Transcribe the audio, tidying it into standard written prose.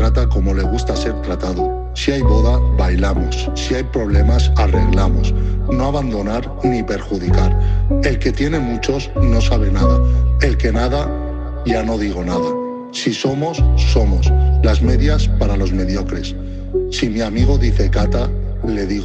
trata como le gusta ser tratado. Si hay boda, bailamos. Si hay problemas, arreglamos. No abandonar ni perjudicar. El que tiene muchos no sabe nada. El que nada, ya no digo nada. Si somos, somos. Las medias para los mediocres. Si mi amigo dice cata, le digo